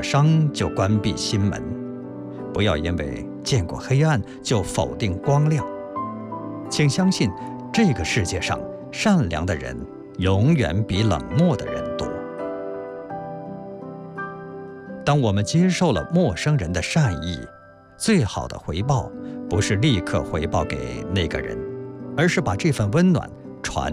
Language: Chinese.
伤就关闭心门，不要因为见过黑暗就否定光亮。请相信，这个世界上善良的人永远比冷漠的人多。当我们接受了陌生人的善意，最好的回报不是立刻回报给那个人，而是把这份温暖传